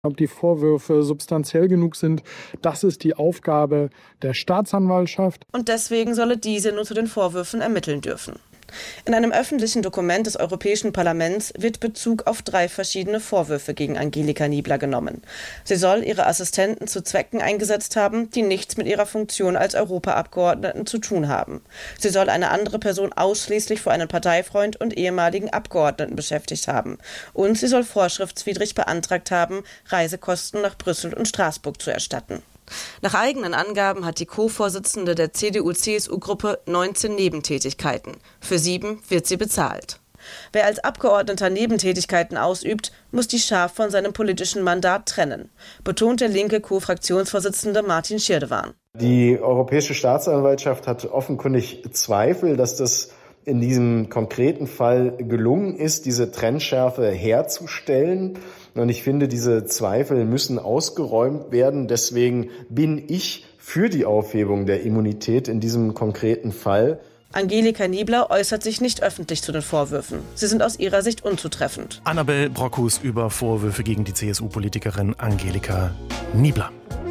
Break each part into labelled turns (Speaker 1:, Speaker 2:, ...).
Speaker 1: Ob die Vorwürfe substanziell genug sind, das ist die Aufgabe der Staatsanwaltschaft.
Speaker 2: Und deswegen solle diese nur zu den Vorwürfen ermitteln dürfen. In einem öffentlichen Dokument des Europäischen Parlaments wird Bezug auf 3 verschiedene Vorwürfe gegen Angelika Niebler genommen. Sie soll ihre Assistenten zu Zwecken eingesetzt haben, die nichts mit ihrer Funktion als Europaabgeordneten zu tun haben. Sie soll eine andere Person ausschließlich für einen Parteifreund und ehemaligen Abgeordneten beschäftigt haben. Und sie soll vorschriftswidrig beantragt haben, Reisekosten nach Brüssel und Straßburg zu erstatten. Nach eigenen Angaben hat die Co-Vorsitzende der CDU-CSU-Gruppe 19 Nebentätigkeiten. Für 7 wird sie bezahlt. Wer als Abgeordneter Nebentätigkeiten ausübt, muss die scharf von seinem politischen Mandat trennen, betont der linke Co-Fraktionsvorsitzende Martin Schirdewan.
Speaker 3: Die Europäische Staatsanwaltschaft hat offenkundig Zweifel, dass das in diesem konkreten Fall gelungen ist, diese Trennschärfe herzustellen. Und ich finde, diese Zweifel müssen ausgeräumt werden. Deswegen bin ich für die Aufhebung der Immunität in diesem konkreten Fall.
Speaker 2: Angelika Niebler äußert sich nicht öffentlich zu den Vorwürfen. Sie sind aus ihrer Sicht unzutreffend.
Speaker 4: Annabel Brockhus über Vorwürfe gegen die CSU-Politikerin Angelika Niebler.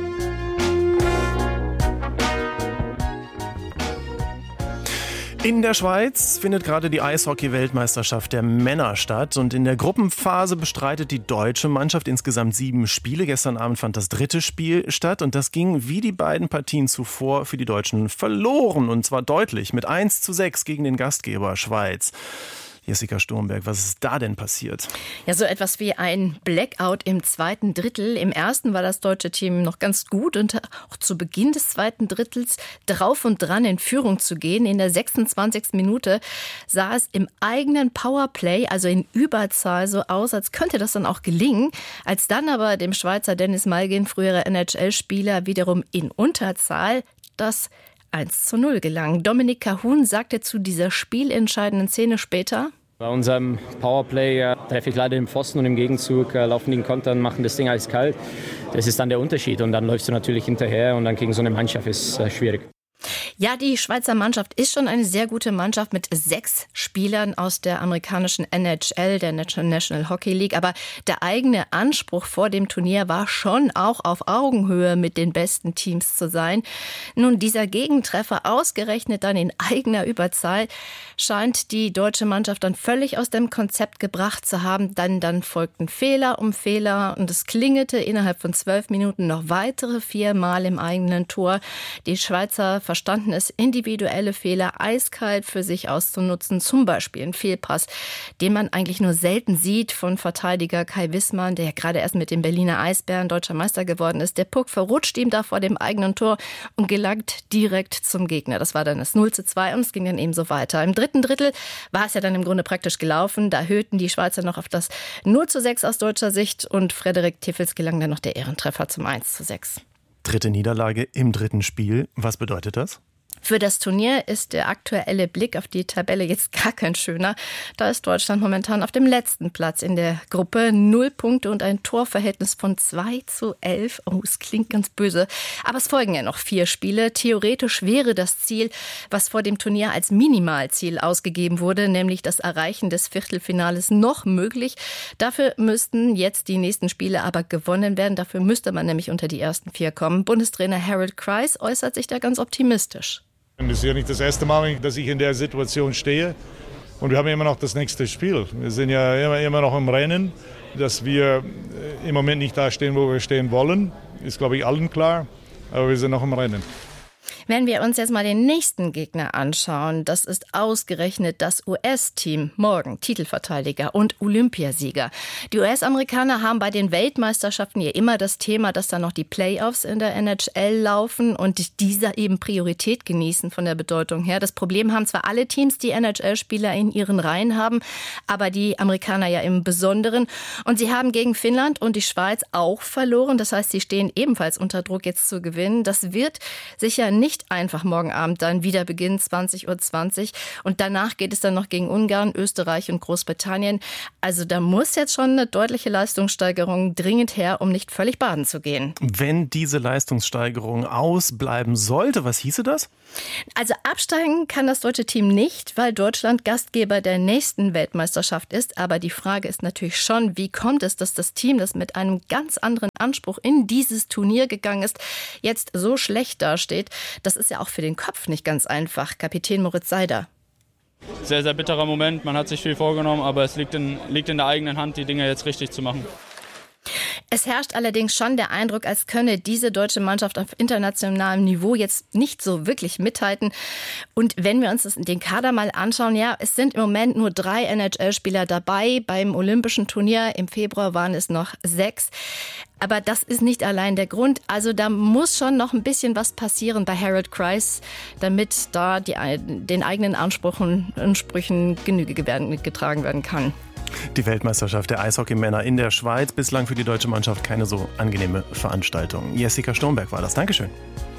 Speaker 4: In der Schweiz findet gerade die Eishockey-Weltmeisterschaft der Männer statt und in der Gruppenphase bestreitet die deutsche Mannschaft insgesamt 7 Spiele. Gestern Abend fand das 3. Spiel statt und das ging wie die beiden Partien zuvor für die Deutschen verloren und zwar deutlich mit 1:6 gegen den Gastgeber Schweiz. Jessica Sturmberg, was ist da denn passiert?
Speaker 5: Ja, so etwas wie ein Blackout im zweiten Drittel. Im ersten war das deutsche Team noch ganz gut und auch zu Beginn des zweiten Drittels drauf und dran in Führung zu gehen. In der 26. Minute sah es im eigenen Powerplay, also in Überzahl, so aus, als könnte das dann auch gelingen. Als dann aber dem Schweizer Dennis Malgin, früherer NHL-Spieler, wiederum in Unterzahl das 1:0 gelang. Dominik Kahun sagte zu dieser spielentscheidenden Szene später:
Speaker 6: Bei unserem Powerplay treffe ich leider den Pfosten und im Gegenzug laufen die in Konter und machen das Ding eiskalt. Das ist dann der Unterschied und dann läufst du natürlich hinterher und dann gegen so eine Mannschaft ist schwierig.
Speaker 5: Ja, die Schweizer Mannschaft ist schon eine sehr gute Mannschaft mit 6 Spielern aus der amerikanischen NHL, der National Hockey League. Aber der eigene Anspruch vor dem Turnier war schon auch auf Augenhöhe mit den besten Teams zu sein. Nun, dieser Gegentreffer ausgerechnet dann in eigener Überzahl scheint die deutsche Mannschaft dann völlig aus dem Konzept gebracht zu haben. Dann folgten Fehler um Fehler und es klingelte innerhalb von 12 Minuten noch weitere 4 Mal im eigenen Tor. Die Schweizer verstanden es, individuelle Fehler eiskalt für sich auszunutzen. Zum Beispiel ein Fehlpass, den man eigentlich nur selten sieht, von Verteidiger Kai Wissmann, der gerade erst mit dem Berliner Eisbären deutscher Meister geworden ist. Der Puck verrutscht ihm da vor dem eigenen Tor und gelangt direkt zum Gegner. Das war dann das 0:2 und es ging dann eben so weiter. Im dritten Drittel war es ja dann im Grunde praktisch gelaufen. Da erhöhten die Schweizer noch auf das 0:6 aus deutscher Sicht und Frederik Tiffels gelang dann noch der Ehrentreffer zum 1:6.
Speaker 4: 3. Niederlage im 3. Spiel. Was bedeutet das?
Speaker 5: Für das Turnier ist der aktuelle Blick auf die Tabelle jetzt gar kein schöner. Da ist Deutschland momentan auf dem letzten Platz in der Gruppe. 0 Punkte und ein Torverhältnis von 2:11. Oh, es klingt ganz böse. Aber es folgen ja noch 4 Spiele. Theoretisch wäre das Ziel, was vor dem Turnier als Minimalziel ausgegeben wurde, nämlich das Erreichen des Viertelfinales, noch möglich. Dafür müssten jetzt die nächsten Spiele aber gewonnen werden. Dafür müsste man nämlich unter die ersten 4 kommen. Bundestrainer Harold Kreis äußert sich da ganz optimistisch.
Speaker 7: Das ist ja nicht das erste Mal, dass ich in der Situation stehe. Und wir haben immer noch das nächste Spiel. Wir sind ja immer noch im Rennen. Dass wir im Moment nicht da stehen, wo wir stehen wollen, ist, glaube ich, allen klar. Aber wir sind noch im Rennen.
Speaker 5: Wenn wir uns jetzt mal den nächsten Gegner anschauen, das ist ausgerechnet das US-Team, morgen Titelverteidiger und Olympiasieger. Die US-Amerikaner haben bei den Weltmeisterschaften ja immer das Thema, dass da noch die Playoffs in der NHL laufen und diese eben Priorität genießen von der Bedeutung her. Das Problem haben zwar alle Teams, die NHL-Spieler in ihren Reihen haben, aber die Amerikaner ja im Besonderen. Und sie haben gegen Finnland und die Schweiz auch verloren. Das heißt, sie stehen ebenfalls unter Druck, jetzt zu gewinnen. Das wird sicher nicht nicht einfach morgen Abend dann wieder beginnen, 20:20 Uhr. Und danach geht es dann noch gegen Ungarn, Österreich und Großbritannien. Also da muss jetzt schon eine deutliche Leistungssteigerung dringend her, um nicht völlig baden zu gehen.
Speaker 4: Wenn diese Leistungssteigerung ausbleiben sollte, was hieße das?
Speaker 5: Also absteigen kann das deutsche Team nicht, weil Deutschland Gastgeber der nächsten Weltmeisterschaft ist. Aber die Frage ist natürlich schon, wie kommt es, dass das Team, das mit einem ganz anderen Anspruch in dieses Turnier gegangen ist, jetzt so schlecht dasteht? Das ist ja auch für den Kopf nicht ganz einfach. Kapitän Moritz Seider.
Speaker 8: Sehr, sehr bitterer Moment. Man hat sich viel vorgenommen, aber es liegt in der eigenen Hand, die Dinge jetzt richtig zu machen.
Speaker 5: Es herrscht allerdings schon der Eindruck, als könne diese deutsche Mannschaft auf internationalem Niveau jetzt nicht so wirklich mithalten. Und wenn wir uns den Kader mal anschauen, ja, es sind im Moment nur 3 NHL-Spieler dabei. Beim Olympischen Turnier im Februar waren es noch 6. Aber das ist nicht allein der Grund. Also da muss schon noch ein bisschen was passieren bei Harold Kreis, damit da den eigenen Ansprüchen Genüge getragen werden kann.
Speaker 4: Die Weltmeisterschaft der Eishockeymänner in der Schweiz. Bislang für die deutsche Mannschaft keine so angenehme Veranstaltung. Jessica Sturmberg war das. Dankeschön.